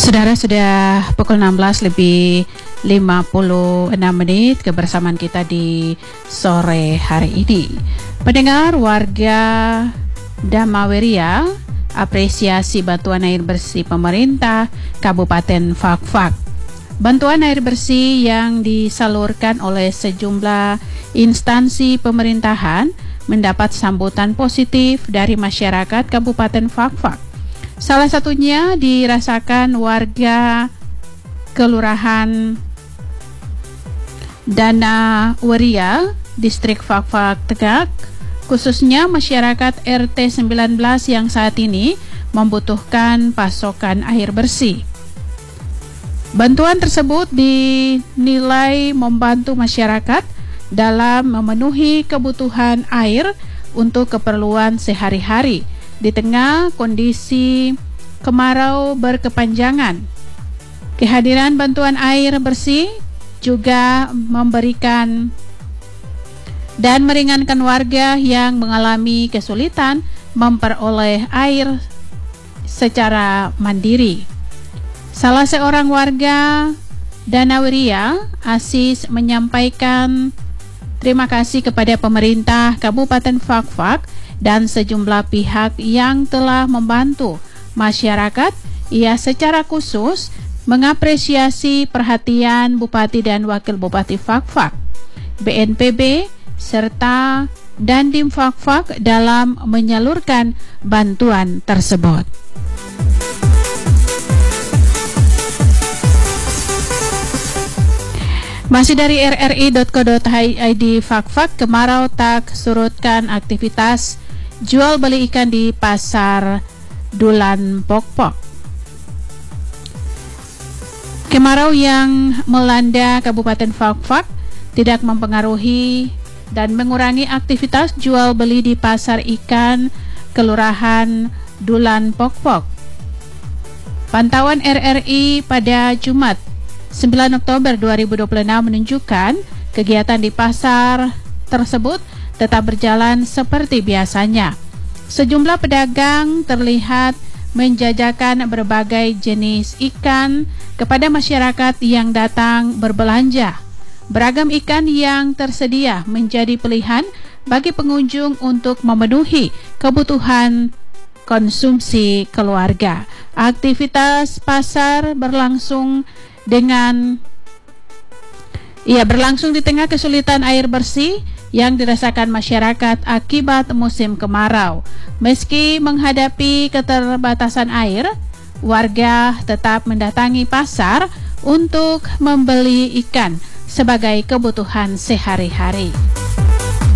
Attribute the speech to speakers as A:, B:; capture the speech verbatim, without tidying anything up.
A: Saudara, sudah pukul enam belas lebih lima puluh enam menit kebersamaan kita di sore hari ini. Pendengar, warga Damaweria apresiasi bantuan air bersih pemerintah Kabupaten Fakfak. Bantuan air bersih yang disalurkan oleh sejumlah instansi pemerintahan mendapat sambutan positif dari masyarakat Kabupaten Fakfak. Salah satunya dirasakan warga Kelurahan Danaweria, Distrik Fakfak Tegak, khususnya masyarakat R T sembilan belas yang saat ini membutuhkan pasokan air bersih. Bantuan tersebut dinilai membantu masyarakat dalam memenuhi kebutuhan air untuk keperluan sehari-hari di tengah kondisi kemarau berkepanjangan. Kehadiran bantuan air bersih juga memberikan dan meringankan warga yang mengalami kesulitan memperoleh air secara mandiri. Salah seorang warga Danaweria, Asis, menyampaikan terima kasih kepada pemerintah Kabupaten Fakfak dan sejumlah pihak yang telah membantu masyarakat. Ia secara khusus mengapresiasi perhatian Bupati dan Wakil Bupati Fakfak, B N P B, serta Dandim Fakfak dalam menyalurkan bantuan tersebut. Masih dari r r i dot co dot i d, Fakfak, kemarau tak surutkan aktivitas jual beli ikan di pasar Dulan Pokpok. Kemarau yang melanda Kabupaten Fakfak tidak mempengaruhi dan mengurangi aktivitas jual beli di pasar ikan Kelurahan Dulan Pokpok. Pantauan R R I pada Jumat sembilan Oktober dua ribu dua puluh enam menunjukkan kegiatan di pasar tersebut tetap berjalan seperti biasanya. Sejumlah pedagang terlihat menjajakan berbagai jenis ikan kepada masyarakat yang datang berbelanja. Beragam ikan yang tersedia menjadi pilihan bagi pengunjung untuk memenuhi kebutuhan konsumsi keluarga. Aktivitas pasar berlangsung dengan ia berlangsung di tengah kesulitan air bersih yang dirasakan masyarakat akibat musim kemarau. Meski menghadapi keterbatasan air, warga tetap mendatangi pasar untuk membeli ikan sebagai kebutuhan sehari-hari.